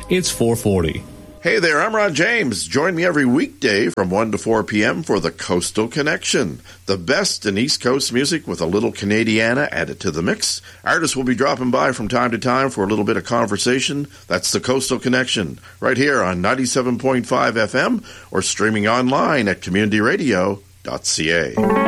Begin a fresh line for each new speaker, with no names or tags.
it's 440.
Hey there, I'm Ron James. Join me every weekday from 1 to 4 p.m. for the Coastal Connection. The best in East Coast music with a little Canadiana added to the mix. Artists will be dropping by from time to time for a little bit of conversation. That's the Coastal Connection, right here on 97.5 FM or streaming online at communityradio.ca.